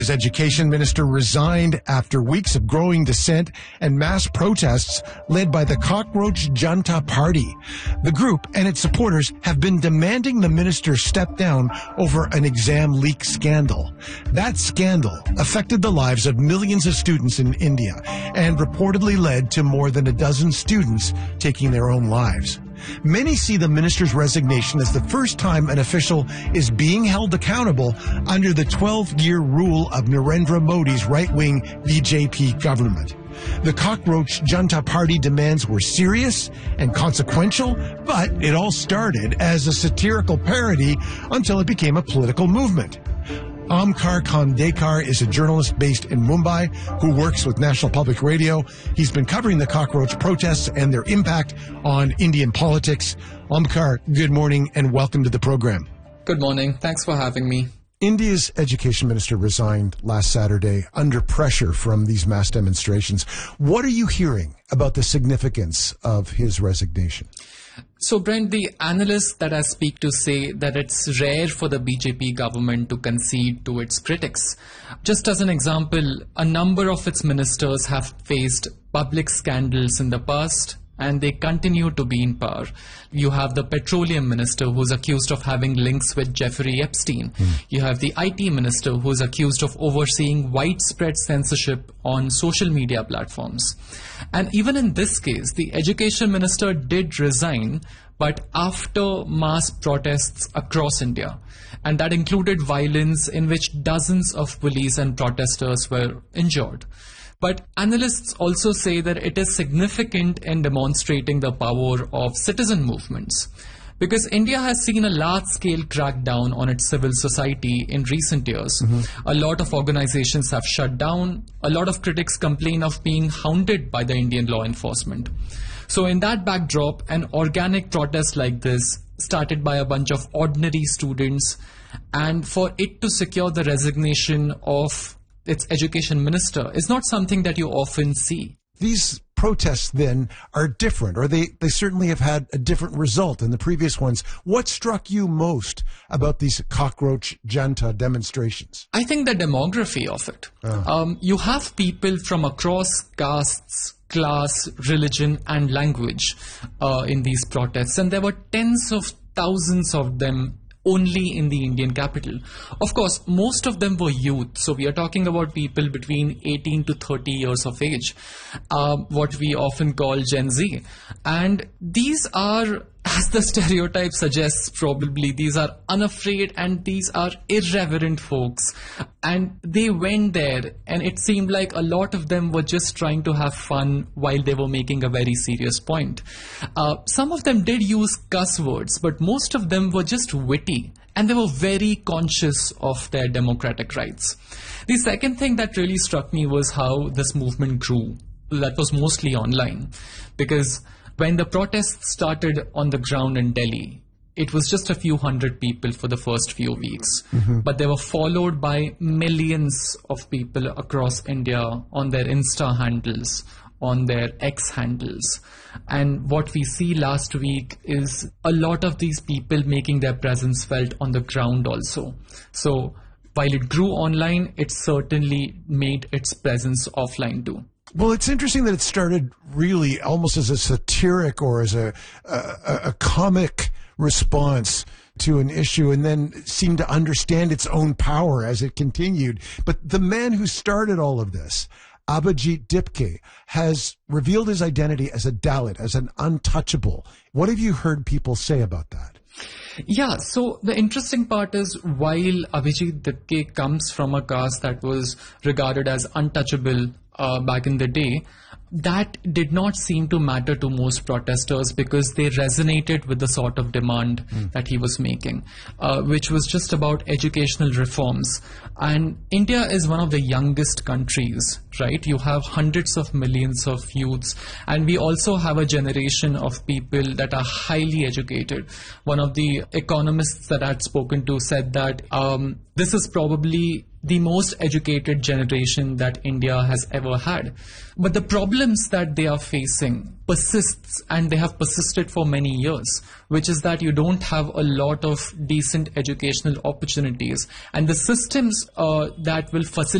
His education minister resigned after weeks of growing dissent and mass protests led by the Cockroach Junta Party. The group and its supporters have been demanding the minister step down over an exam leak scandal. That scandal affected the lives of millions of students in India and reportedly led to more than a dozen students taking their own lives. Many see the minister's resignation as the first time an official is being held accountable under the 12-year rule of Narendra Modi's right-wing BJP government. The Cockroach Junta Party demands were serious and consequential, but it all started as a satirical parody until it became a political movement. Omkar Khandekar is a journalist based in Mumbai who works with National Public Radio. He's been covering the cockroach protests and their impact on Indian politics. Omkar, good morning and welcome to the program. Good morning. Thanks for having me. India's education minister resigned last Saturday under pressure from these mass demonstrations. What are you hearing about the significance of his resignation? So, Brent, the analysts that I speak to say that it's rare for the BJP government to concede to its critics. Just as an example, a number of its ministers have faced public scandals in the past, and they continue to be in power. You have the petroleum minister who's accused of having links with Jeffrey Epstein. You have the IT minister who's accused of overseeing widespread censorship on social media platforms. And even in this case, the education minister did resign, but after mass protests across India. And that included violence in which dozens of police and protesters were injured. But analysts also say that it is significant in demonstrating the power of citizen movements. Because India has seen a large-scale crackdown on its civil society in recent years. A lot of organizations have shut down. A lot of critics complain of being hounded by the Indian law enforcement. So in that backdrop, an organic protest like this, started by a bunch of ordinary students, and for it to secure the resignation of its education minister is not something that you often see. These protests then are different, or they certainly have had a different result than the previous ones. What struck you most about these Cockroach Junta demonstrations? I think the demography of it. You have people from across castes, class, religion and language in these protests, and there were tens of thousands of them only in the Indian capital. Of course, most of them were youth. So we are talking about people between 18 to 30 years of age, what we often call Gen Z. And these are, as the stereotype suggests, probably these are unafraid and these are irreverent folks. And they went there and it seemed like a lot of them were just trying to have fun while they were making a very serious point. Some of them did use cuss words, but most of them were just witty and they were very conscious of their democratic rights. The second thing that really struck me was how this movement grew. That was mostly online, because when the protests started on the ground in Delhi, it was just a few hundred people for the first few weeks. But they were followed by millions of people across India on their Insta handles, on their X handles. And what we see last week is a lot of these people making their presence felt on the ground also. So while it grew online, it certainly made its presence offline too. Well, it's interesting that it started really almost as a satiric or as a comic response to an issue, and then seemed to understand its own power as it continued. But the man who started all of this, Abhijit Dipke, has revealed his identity as a Dalit, as an untouchable. What have you heard people say about that? Yeah, so the interesting part is, while Abhijit Dipke comes from a caste that was regarded as untouchable back in the day, that did not seem to matter to most protesters because they resonated with the sort of demand that he was making, which was just about educational reforms. And India is one of the youngest countries, right? You have hundreds of millions of youths, and we also have a generation of people that are highly educated. One of the economists that I had spoken to said that this is probably the most educated generation that India has ever had. But the problems that they are facing persists, and they have persisted for many years, which is that you don't have a lot of decent educational opportunities, and the systems that will facilitate